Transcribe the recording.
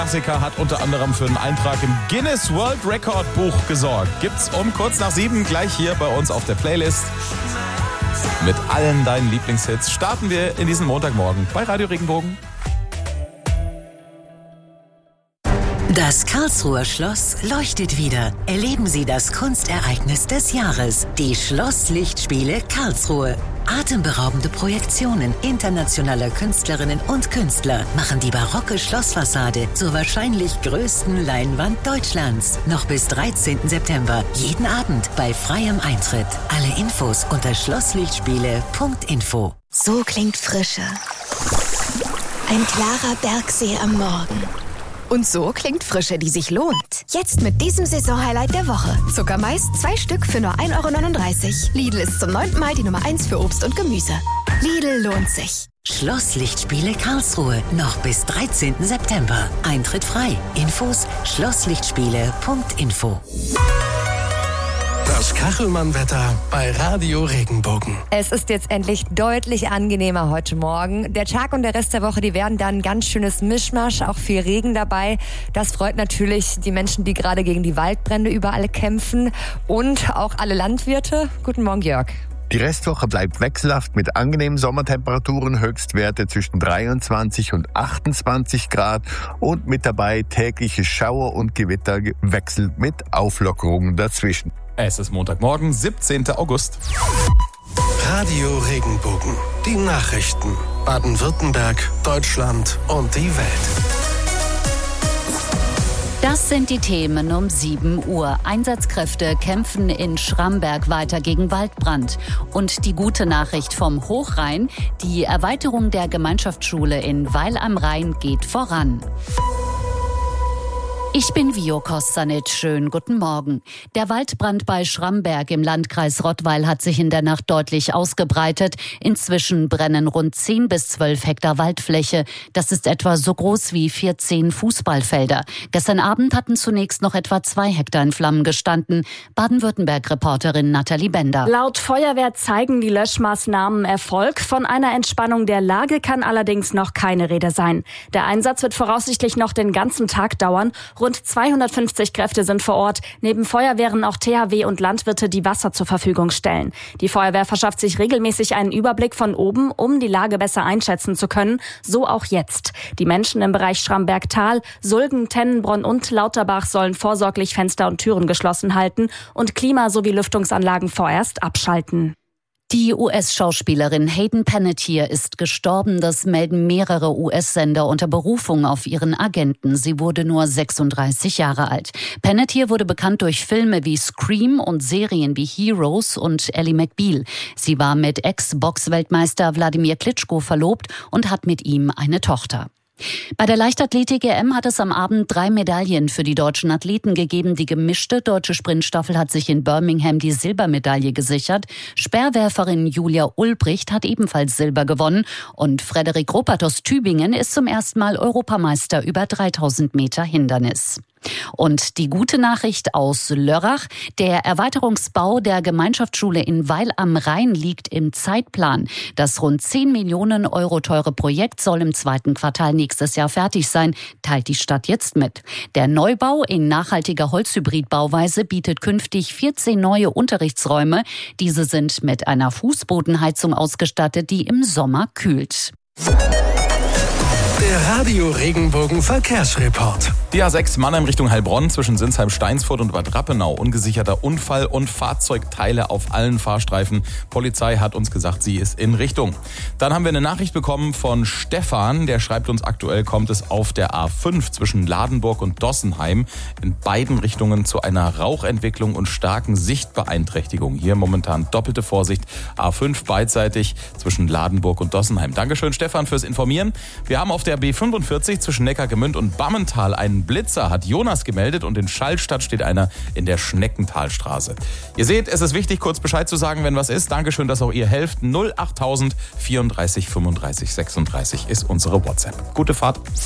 Klassiker hat unter anderem für einen Eintrag im Guinness World Record Buch gesorgt. Gibt's um kurz nach 7 gleich hier bei uns auf der Playlist. Mit allen deinen Lieblingshits starten wir in diesen Montagmorgen bei Radio Regenbogen. Das Karlsruher Schloss leuchtet wieder. Erleben Sie das Kunstereignis des Jahres, die Schlosslichtspiele Karlsruhe. Atemberaubende Projektionen internationaler Künstlerinnen und Künstler machen die barocke Schlossfassade zur wahrscheinlich größten Leinwand Deutschlands. Noch bis 13. September, jeden Abend bei freiem Eintritt. Alle Infos unter schlosslichtspiele.info. So klingt Frische. Ein klarer Bergsee am Morgen. Und so klingt Frische, die sich lohnt. Jetzt mit diesem Saisonhighlight der Woche. Zuckermais 2 Stück für nur 1,39 €. Lidl ist zum 9. Mal die Nummer 1 für Obst und Gemüse. Lidl lohnt sich. Schlosslichtspiele Karlsruhe. Noch bis 13. September. Eintritt frei. Infos schlosslichtspiele.info. Das Kachelmann-Wetter bei Radio Regenbogen. Es ist jetzt endlich deutlich angenehmer heute Morgen. Der Tag und der Rest der Woche, die werden dann ein ganz schönes Mischmasch, auch viel Regen dabei. Das freut natürlich die Menschen, die gerade gegen die Waldbrände überall kämpfen und auch alle Landwirte. Guten Morgen, Jörg. Die Restwoche bleibt wechselhaft mit angenehmen Sommertemperaturen, Höchstwerte zwischen 23 und 28 Grad und mit dabei tägliche Schauer und Gewitter gewechselt mit Auflockerungen dazwischen. Es ist Montagmorgen, 17. August. Radio Regenbogen. Die Nachrichten. Baden-Württemberg, Deutschland und die Welt. Das sind die Themen um 7 Uhr. Einsatzkräfte kämpfen in Schramberg weiter gegen Waldbrand. Und die gute Nachricht vom Hochrhein: Die Erweiterung der Gemeinschaftsschule in Weil am Rhein geht voran. Ich bin Vio Kostanic. Schönen guten Morgen. Der Waldbrand bei Schramberg im Landkreis Rottweil hat sich in der Nacht deutlich ausgebreitet. Inzwischen brennen rund 10 bis 12 Hektar Waldfläche. Das ist etwa so groß wie 14 Fußballfelder. Gestern Abend hatten zunächst noch etwa 2 Hektar in Flammen gestanden. Baden-Württemberg-Reporterin Nathalie Bender. Laut Feuerwehr zeigen die Löschmaßnahmen Erfolg. Von einer Entspannung der Lage kann allerdings noch keine Rede sein. Der Einsatz wird voraussichtlich noch den ganzen Tag dauern. Rund 250 Kräfte sind vor Ort. Neben Feuerwehren auch THW und Landwirte, die Wasser zur Verfügung stellen. Die Feuerwehr verschafft sich regelmäßig einen Überblick von oben, um die Lage besser einschätzen zu können. So auch jetzt. Die Menschen im Bereich Schramberg-Tal, Sulgen, Tennenbronn und Lauterbach sollen vorsorglich Fenster und Türen geschlossen halten und Klima- sowie Lüftungsanlagen vorerst abschalten. Die US-Schauspielerin Hayden Panettiere ist gestorben. Das melden mehrere US-Sender unter Berufung auf ihren Agenten. Sie wurde nur 36 Jahre alt. Panettiere wurde bekannt durch Filme wie Scream und Serien wie Heroes und Ally McBeal. Sie war mit Ex-Box-Weltmeister Wladimir Klitschko verlobt und hat mit ihm eine Tochter. Bei der Leichtathletik-EM hat es am Abend 3 Medaillen für die deutschen Athleten gegeben. Die gemischte deutsche Sprintstaffel hat sich in Birmingham die Silbermedaille gesichert. Speerwerferin Julia Ulbricht hat ebenfalls Silber gewonnen. Und Frederik Ruppert aus Tübingen ist zum ersten Mal Europameister über 3000 Meter Hindernis. Und die gute Nachricht aus Lörrach: Der Erweiterungsbau der Gemeinschaftsschule in Weil am Rhein liegt im Zeitplan. Das rund 10 Millionen Euro teure Projekt soll im 2. Quartal nächstes Jahr fertig sein, teilt die Stadt jetzt mit. Der Neubau in nachhaltiger Holzhybridbauweise bietet künftig 14 neue Unterrichtsräume. Diese sind mit einer Fußbodenheizung ausgestattet, die im Sommer kühlt. Der Radio Regenbogen Verkehrsreport. Die A6 Mannheim Richtung Heilbronn zwischen Sinsheim-Steinsfurt und Bad Rappenau. Ungesicherter Unfall und Fahrzeugteile auf allen Fahrstreifen. Polizei hat uns gesagt, sie ist in Richtung. Dann haben wir eine Nachricht bekommen von Stefan. Der schreibt uns, aktuell kommt es auf der A5 zwischen Ladenburg und Dossenheim in beiden Richtungen zu einer Rauchentwicklung und starken Sichtbeeinträchtigung. Hier momentan doppelte Vorsicht. A5 beidseitig zwischen Ladenburg und Dossenheim. Dankeschön, Stefan, fürs Informieren. Wir haben auf der B45 zwischen Neckargemünd und Bammental einen Blitzer, hat Jonas gemeldet, und in Schallstadt steht einer in der Schneckentalstraße. Ihr seht, es ist wichtig, kurz Bescheid zu sagen, wenn was ist. Dankeschön, dass auch ihr helft. 08000 34 35 36 ist unsere WhatsApp. Gute Fahrt.